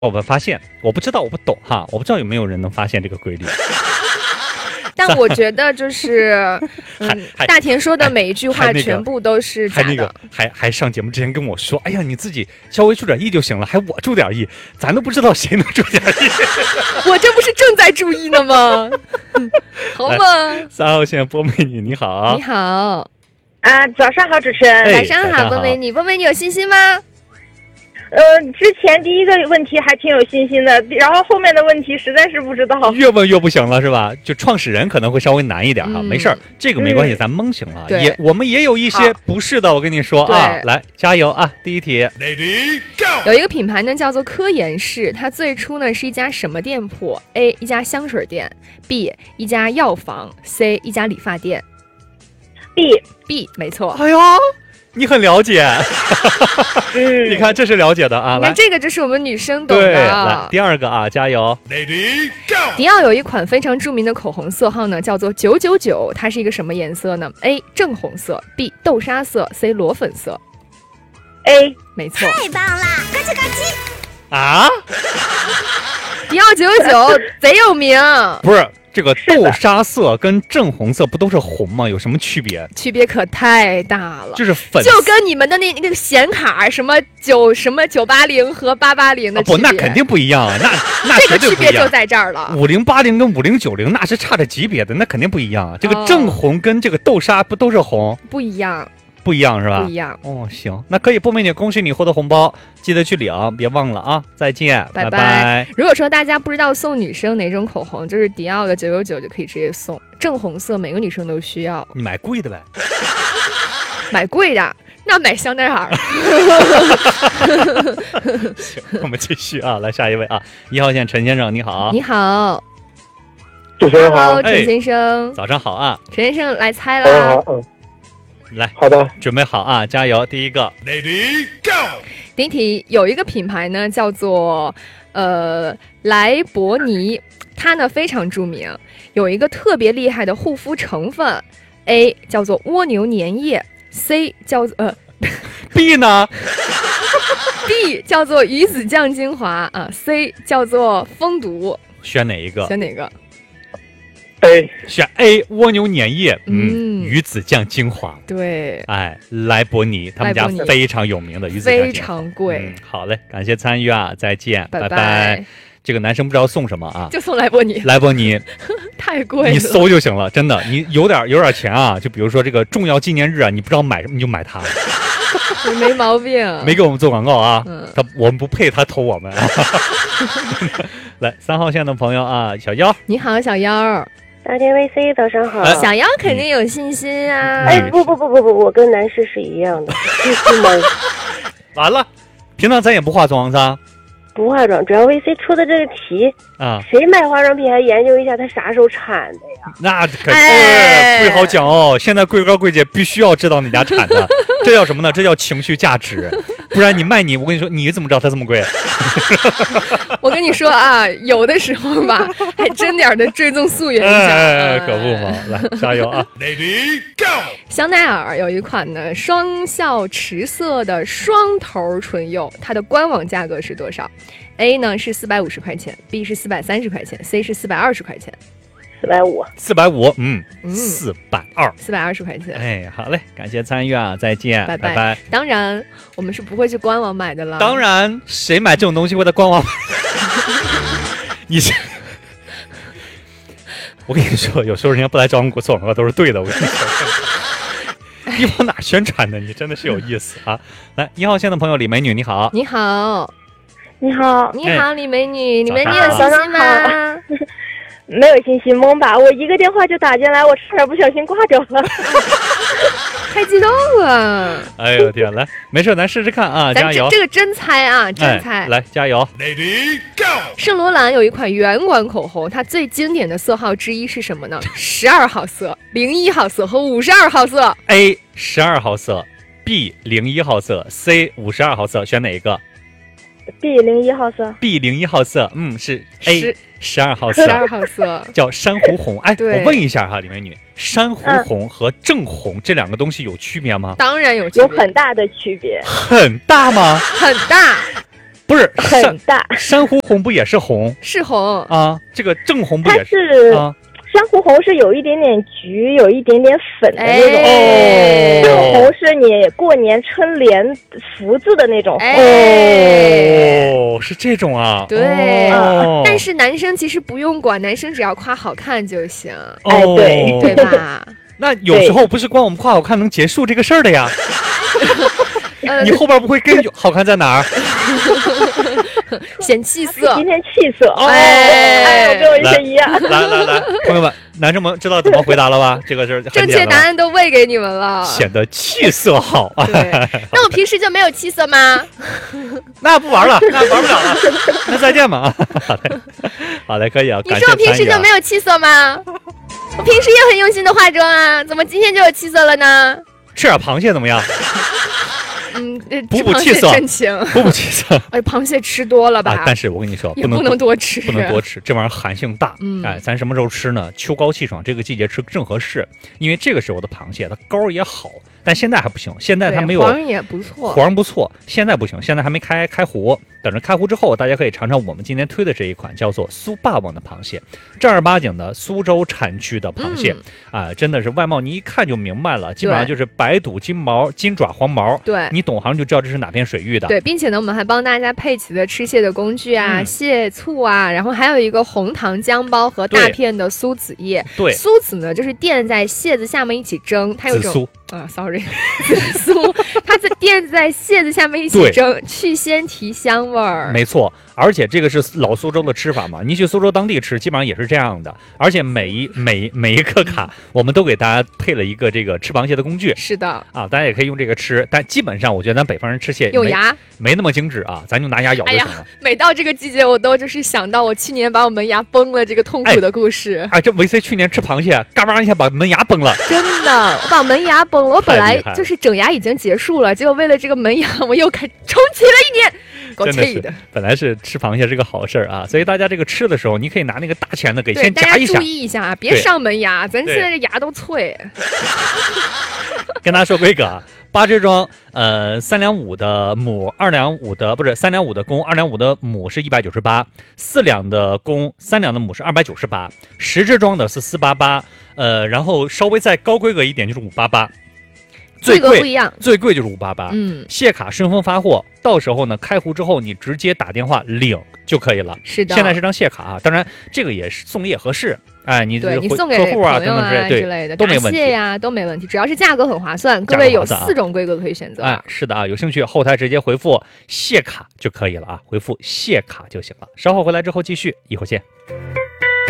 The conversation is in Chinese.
我们发现，我不知道，我不懂哈，我不知道有没有人能发现这个规律。 但我觉得就是，大田说的每一句话全部都是假的。 还上节目之前跟我说，哎呀，你自己稍微注点意就行了，还我注点意，咱都不知道谁能注点意。 我这不是正在注意呢吗？好嘛。 3号线波美女，你好。 你好。 早上好，主持人。 晚上好，波美女。波美女有信心吗？ 之前第一个问题还挺有信心的，然后后面的问题实在是不知道。 越问越不行了，是吧？就创始人可能会稍微难一点哈，没事儿，这个没关系，咱蒙行了。我们也有一些不是的，我跟你说啊，来加油啊！第一题 ，Lady Go。 有一个品牌呢叫做科颜氏，它最初呢是一家什么店铺 ？A 一家香水店 ，B 一家药房 ，C 一家理发店。B 没错。 哎呦。你很了解，你看这是了解的啊。 那这个就是我们女生懂的。 来第二个啊，加油 ，Lady Go。 迪奥有一款非常著名的口红色号呢，叫做999，它是一个什么颜色呢 ？A 正红色 ，B 豆沙色 ，C 裸粉色。 A 没错。 太棒啦！咯吱咯吱。 啊！ 迪奥999贼有名。 不是。这个豆沙色跟正红色不都是红吗？有什么区别？ 区别可太大了， 就是粉， 就跟你们的那个显卡什么980和880的区别， 不，那肯定不一样，那这个区别就在这儿了。 5080跟5090那是差着级别的，那肯定不一样。这个正红跟这个豆沙不都是红？ 不一样。 不一样是吧？ 不一样哦，行，那可以，波美女，恭喜你获得红包，记得去领，别忘了啊！再见， 拜拜。 如果说大家不知道送女生哪种口红，就是迪奥的999就可以直接送，正红色每个女生都需要。 你买贵的呗， 买贵的，那买香奈儿。 行，我们继续啊，来下一位啊，1号线陈先生，你好。 你好， 主持人好， 陈先生， 早上好啊， 陈先生来猜啦。 来， 好的， 准备好啊，加油！第一个 ，Lady Go。 第一题有一个品牌呢，叫做莱博尼，它呢非常著名，有一个特别厉害的护肤成分 ，A 叫做蜗牛粘液 ，C 叫 B 呢 ，B 叫做鱼子酱精华啊 ，C 叫做蜂毒， 选哪一个？ 选哪个？ A 选 A 蜗牛粘液，鱼子酱精华， 对， 哎，莱博尼他们家非常有名的鱼子酱精华， 非常贵。 好嘞，感谢参与啊，再见， 拜拜。这个男生不知道送什么啊， 就送莱博尼， 莱博尼太贵了， 你搜就行了，真的，你有点钱啊，就比如说这个重要纪念日啊，你不知道买什么你就买它， 没毛病， 没给我们做广告啊，我们不配他投我们。来，3号线的朋友啊，小妖， 你好，小妖。 大田 VC 早上好， 小妖肯定有信心啊！ 不，我跟男士是一样的，就是懵。 完了，平常咱也不化妆噻？ 不化妆，主要 VC 出的这个题啊， 谁买化妆品还研究一下他啥时候产的呀？ 那可不好讲哦。现在贵哥贵姐必须要知道你家产的，这叫什么呢？这叫情绪价值。不然你卖你，我跟你说，你怎么知道它这么贵？ 我跟你说啊，有的时候吧，还真点的追踪溯源一下。 可不嘛！来，加油啊 ，Lady Go。 香奈儿有一款呢双效持色的双头唇釉，它的官网价格是多少 ？A 呢是450块钱 ，B 是430块钱 ，C 是420块钱。 450， 420块钱。 哎，好嘞，感谢参与啊，再见，拜拜。 当然，我们是不会去官网买的了。 当然，谁买这种东西会在官网买？你这，我跟你说，有时候人家不来找我们做广告都是对的。我跟你说，你往哪宣传的？你真的是有意思啊！来，1号线的朋友李美女，你好。 你好， 你好， 你好，李美女，李美女有信心吗？ 没有信心，懵吧！我一个电话就打进来，我差点不小心挂着了， 太激动了！ 哎呦天，来，没事，咱试试看啊，加油！ 这个真猜啊，真猜！ 来，加油 ，Lady Go！ 圣罗兰有一款圆管口红，它最经典的色号之一是什么呢？12号色、01号色和52号色。 A 12号色 ，B 01号色 ，C 52号色，选哪一个 ？B 01号色 ，B 01号色，是 A 12号色 ，12号色叫珊瑚红。哎， 我问一下哈，李美女，珊瑚红和正红这两个东西有区别吗？ 当然有区别， 有很大的区别。 很大吗？ 很大。 不是很大。 珊瑚红不也是红？ 是红啊，这个正红不它也是啊？ 珊瑚红是有一点点橘，有一点点粉的那种。 哎正红是你过年春联福字的那种红。 哦，是这种啊。 对、 哦， 但是男生其实不用管，男生只要夸好看就行， 哎对对吧？ 那有时候不是光我们夸好看能结束这个事儿的呀。你后边不会跟好看在哪儿？ 显气色。 今天气色。 哎， 我跟我一一样。 来，朋友们，男生们知道怎么回答了吧？这个是正确答案都喂给你们了， 显得气色好。 对，那我平时就没有气色吗？ 那不玩了，那玩不了了，那再见吧。好嘞，可以啊。 你说我平时就没有气色吗？我平时也很用心的化妆啊，怎么今天就有气色了呢？ 吃点螃蟹怎么样？补气色， 真情。 补气色。 哎，螃蟹吃多了吧？ 但是我跟你说， 不能多吃， 不能多吃，这玩意儿寒性大。哎，咱什么时候吃呢？秋高气爽这个季节吃正合适，因为这个时候的螃蟹它膏也好。但现在还不行，现在它没有黄也不错， 黄不错，现在不行，现在还没开湖。等着开湖之后，大家可以尝尝我们今天推的这一款叫做苏霸王的螃蟹，正儿八经的苏州产区的螃蟹啊，真的是外貌你一看就明白了，基本上就是白肚金毛、金爪黄毛， 对， 你懂行就知道这是哪片水域的。 对，并且呢，我们还帮大家配齐了吃蟹的工具啊，蟹醋啊，然后还有一个红糖姜包和大片的苏子叶。 对， 苏子呢就是垫在蟹子下面一起蒸，它有种sorry， 紫苏，它垫在蟹子下面一起蒸，去鲜提香味儿。 没错，而且这个是老苏州的吃法嘛，你去苏州当地吃，基本上也是这样的。而且每一个卡，我们都给大家配了一个这个吃螃蟹的工具。 是的啊，大家也可以用这个吃，但基本上我觉得咱北方人吃蟹用牙没那么精致啊，咱就拿牙咬就行了。 每到这个季节，我都就是想到我去年把我门牙崩了这个痛苦的故事。 这维 C 去年吃螃蟹，嘎巴一下把门牙崩了。 真的，我把门牙崩了。我本来就是整牙已经结束了，结果为了这个门牙，我又重启了一年。 真的是，本来是吃螃蟹是个好事啊，所以大家这个吃的时候，你可以拿那个大钳子给先夹一下， 大家注意一下，别伤门牙，咱现在这牙都脆。 跟大家说规格啊，8只装，3两5的母，2两5的不是3两5的公，2两5的母是198，4两的公，3两的母是298，10只装的是488，然后稍微再高规格一点就是588。 最贵不一样， 最贵就是588。蟹卡顺丰发货，到时候呢开湖之后你直接打电话领就可以了。 是的， 现在是张蟹卡啊，当然这个也是送也合适。哎，你送给客户啊等等之类的， 都没问题呀，都没问题，只要是价格很划算。各位有4种规格可以选择。 是的啊，有兴趣后台直接回复蟹卡就可以了啊，回复蟹卡就行了。稍后回来之后继续，一会儿见。